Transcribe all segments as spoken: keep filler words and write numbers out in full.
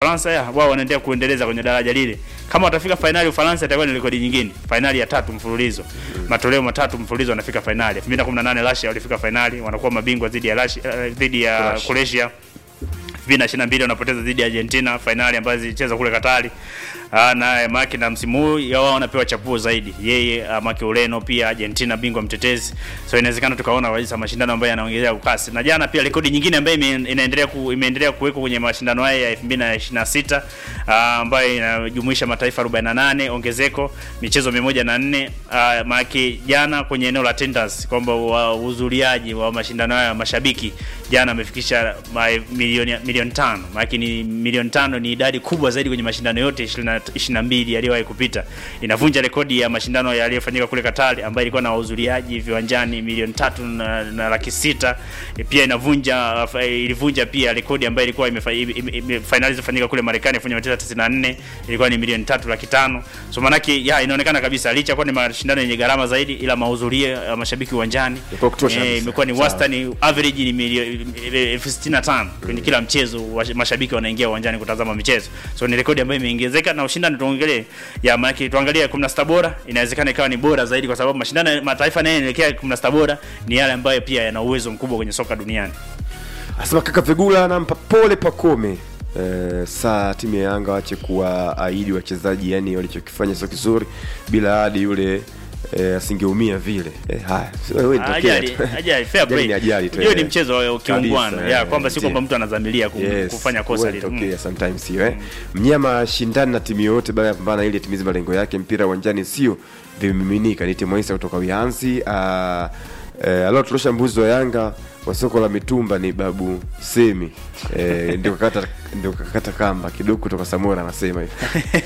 Ufaransa wao wanaendelea kuendeleza kwenye daraja lile. Kama watafika finali Ufaransa itakuwa ni rekodi nyingine. Finali ya tatu mfululizo. Mm. Matoleo matatu mfululizo wanafika finali. elfu mbili na kumi na nane Russia walifika finali, wanakuwa mabingwa dhidi ya Russia, uh, dhidi ya Croatia. elfu mbili na ishirini na mbili wanapoteza dhidi ya Argentina finali ambazo zilichezwa kule Katari. Ah, na Maki na msimu huu wao wanapewa chapuo zaidi. Yeye Maki Ureno pia Argentina bingwa mtetezi. So inawezekana tukaona kabisa mashindano ambayo yanaongezea kasi. Na jana pia rekodi nyingine ambayo inaendelea ku, imeendelea kuwekwa kwenye mashindano haya ya elfu mbili na ishirini na sita ambayo inajumuisha mataifa arobaini na nane ongezeko michezo mia moja na nne. Uh, Maki jana kwenye eneo la attendance kwamba wahudhuriaji wa mashindano haya mashabiki jana amefikisha milioni milioni tano. Maki ni milioni tano ni idadi kubwa zaidi kwenye mashindano yote ishirini na mbili yaliyowahi kupita. Inavunja rekodi ya mashindano yaliyofanyika kule Katari ambayo ilikuwa na wahudhuriaji viwanjani milioni tatu na, na laki sita. Pia inavunja ilivunja pia rekodi ambayo ilikuwa finali zilifanyika kule Marekani ilifanywa mataifa tisini na nne, ilikuwa ni milioni tatu laki tano. So manaki ya inaonekana kabisa licha kwa ni mashindano yenye gharama zaidi ila mahudhurio ya mashabiki uwanjani imekuwa ni wastani average ni milioni elfu sitini na tano kwenye kila mchezo mashabiki wanaingia uwanjani kutazama michezo. So ni rekodi ambayo imeongezeka na ushindani tuongelee ya maana tuangalie kumi na sita bora inawezekana ikawa ni bora zaidi kwa sababu mashindano mataifa nayo yanaelekea kumi na sita bora ni yale ambayo pia yana uwezo mkubwa kwenye soka duniani. Asema kaka Fegula anampa pole Pacome. Eh, saa timu ya Yanga waache kuwaahidi wachezaji yani walichokifanya sio kizuri bila hadi yule eh, asingeumia vile. Eh, haya wewe ndio ajali ajali fair play. Hiyo ni mchezo wa kiungwana ya kwamba si kwamba mtu anadhamiria yes, kufanya kosa lile. Okay, sometimes hiyo eh. Mm. Mnyama shindani na timu yote baada ya kupambana ile timizi malengo yake mpira uwanjani sio vimiminika. Ni timu Isa kutoka Uyanzi. Ah eh, alio tulosha mbuzi wa Yanga wa soko la mitumba ni Babu Semi. Eh, ndio kakata ndio kakata kamba kidogo kutoka Samora anasema hivi.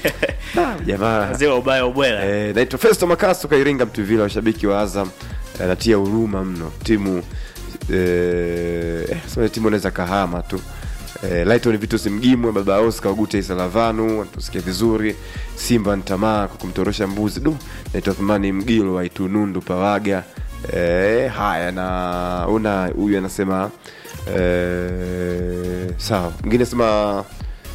Jamaa wazee wa ubaya ubwela. Eh, naitwa Festo Makaso Kairinga Mtuvila, washabiki wa Azam anatia huruma mno. Timu eh sema timu inaweza kahama tu. Eh, Lighton Vitus Mgimwe baba Oscar Ogute Isalavanu tusikie vizuri. Simba ntamaa kwa kumtorosha mbuzi. Du, naitwa Thumani Mgilo wa Itunundu Pawaga. Eh, haya na una huyu anasema eh sawa. Mwingine sema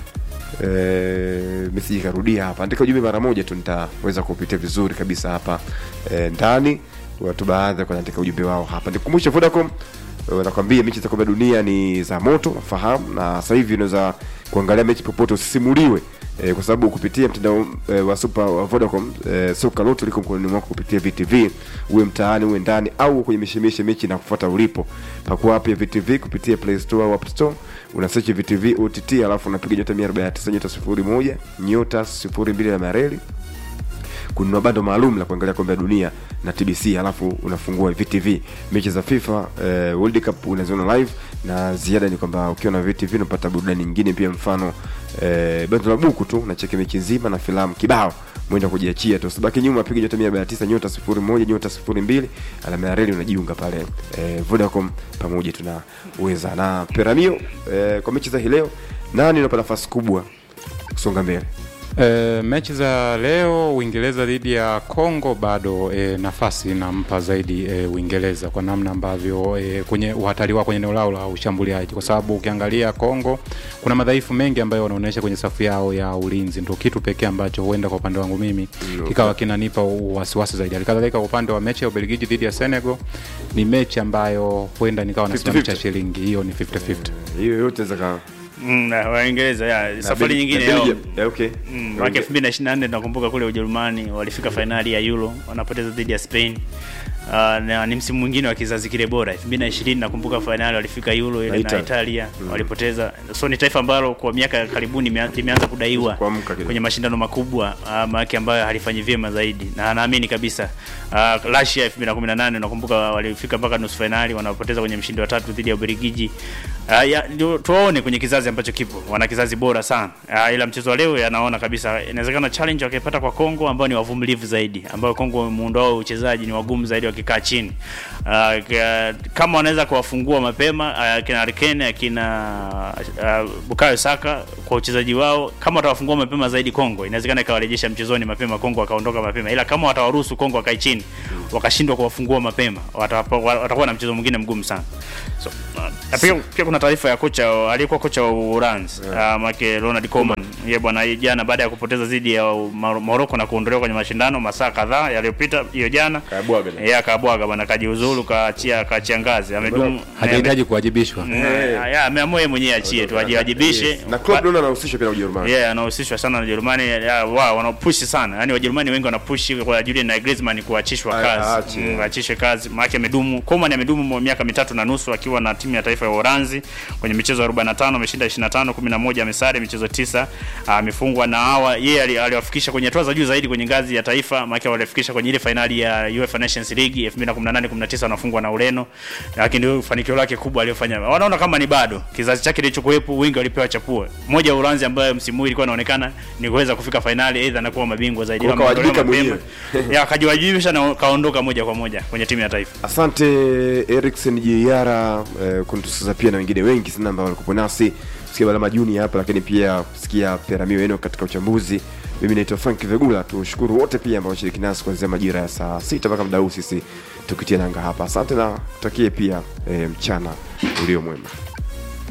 eh message karudia hapa. Andika ujumbe mara moja tu nitaweza kupitia vizuri kabisa hapa eh, ndani. Watu baadhi kwa andika ujumbe wao hapa. Nikukumbusha Vodacom wanakuambia mechi za kombe la dunia ni za moto, fahamu, na sasa hivi unaweza kuangalia mechi popote usisimuliwe. E, kwa sababu kupitia mtandao e, wa Super wa Vodacom e, soka lote liko mkononi mwako kupitia V T V, uwe mtaani uwe ndani au kwenye mishemishe mechi na kufuata ulipo. Pakua app ya V T V kupitia Play Store au App Store, una search V T V O T T alafu unapiga nyota mia arobaini na tisa nyota sifuri moja nyota sifuri mbili ya mareli. Kuna bando maalum la kuangalia kombe la dunia na T B C, alafu unafungua V T V. Mechi za FIFA eh, World Cup unaziona live, na ziada ni kwamba ukiwa na V T V unapata burudani nyingine pia, mfano eh, bando la buku tu unacheki mechi nzima na filamu kibao. Mwenda kujiachia tu, usibaki nyuma, piga nyota mia arobaini na tisa nyota sifuri moja nyota sifuri mbili alama ya reli, unajiunga pale. Eh, Vodacom pamoja tunaweza na Peramio. Eh, kwa mechi za hii leo nani anapata nafasi kubwa kusonga mbele? E, mechi za leo Uingereza dhidi ya Kongo bado e, nafasi nampa zaidi e, Uingereza kwa namna ambavyo e, kwenye uhatari wao kwenye eneo lao la ushambuliaji, kwa sababu ukiangalia Kongo kuna madhaifu mengi ambayo wanaonyesha kwenye safu yao ya ulinzi. Ndio kitu pekee ambacho huenda kwa upande wangu mimi kikawa kinanipa wasiwasi zaidi. Alikadhalika upande wa mechi ya Ubelgiji dhidi ya Senegal ni mechi ambayo huenda nikawa na cha shilingi, hiyo ni fifty fifty. Hiyo yote zaka Mm, na Waingereza ya safari nyingine yao. Yeah, okay. Mm, mwaka elfu mbili na ishirini na nne tunakumbuka kule Ujerumani walifika finali ya Euro, wanapoteza dhidi ya Spain. Uh, na ni msimu mwingine wa kizazi kile bora. elfu mbili na ishirini nakumbuka finali walifika Euro ile na Italia, mm. walipoteza. So ni taifa ambalo kwa miaka karibuni limeanza kudaiwa kwenye mashindano makubwa, uh, maana ambayo halifanyi vyema zaidi. Na naamini kabisa uh, Russia elfu mbili na kumi na nane nakumbuka walifika mpaka nusu finali, wanapoteza kwenye mshindi wa tatu dhidi ya Ubelgiji. Uh, ya, tuone kwenye kizazi ambacho kipo, wana kizazi bora sana. Uh, ila mchezo wa leo yanaona kabisa inawezekana challenge wakipata kwa Kongo ambao ni wavumilivu zaidi, ambao Kongo muundo wao uchezaji ni wagumu zaidi wakikaa chini. Uh, kama wanaweza kuwafungua mapema uh, kina Arkene kina uh, Bukayo Saka kwa uchezaji wao, kama watawafungua mapema zaidi Kongo inawezekana ikawarejesha mchezoni mapema Kongo akaondoka mapema. Ila kama watawaruhusu Kongo akae chini, wakashindwa kuwafungua mapema, watakuwa na mchezo mwingine mgumu sana. So uh, pia, pia kuna taarifa ya kocha aliyekuwa kocha wa Uranzi yeah. uh, Make Ronald Koeman, yeye bwana jana baada ya kupoteza dhidi ya Morocco na kuondolewa kwenye mashindano masaa kadhaa yaliyopita hiyo jana, kabwaga yeye akabwaga bwana, kajiuzulu, kaachia kaachia ngazi, amedumu, hajahitaji kuwajibishwa. Yeah, ameamua yeye mwenyewe achie tu ajibishe. Na Klopp ndio anahusishwa pia na Ujerumani. Yeah, anahusishwa sana na Ujerumani. Wao wanapush sana. Yaani Wajerumani wengi wanapush kwa Julian na Griezmann kuachishwa kazi. Kuachishwe kazi. Maana amedumu, Koeman amedumu miaka mitatu na nusu akiwa na timu ya taifa ya Uholanzi kwenye michezo arobaini na tano, ameshinda ishirini na tano, kumi na moja amesare michezo tisa, amefungwa na hawa. Yeye aliwafikisha kwenye hatua za juu zaidi kwenye ngazi ya taifa, maana walifikisha kwenye ile finali ya UEFA Nations League elfu mbili na kumi na nane kumi na tisa wanafungwa na Ureno. Lakini ndio fanikio lake kubwa aliyofanya. Wanaona kama ni bado kizazi chake kilichokuepo, wengi walipewa chapua. Mmoja wa Uholanzi ambaye msimu huu ilikuwa inaonekana ni kuweza kufika finali, aidha na kuwa mabingwa zaidi kama wajibika mwenyewe. Ya akajiwajibisha na kaondoka moja kwa moja kwenye timu ya taifa. Asante Erikson Jiara eh, kunitusiza pia na wengine wengi sana ambao walikuwa nasi. Sikia Balama Junior hapa, lakini pia sikia Peramio yenu katika uchambuzi. Mimi naitwa Frank Vegula. Tushukuru wote pia ambao washiriki nasi kuanzia majira ya saa sita mpaka muda huu sisi tukitia nanga hapa. Asante na tutakie pia eh, mchana ulio mwema.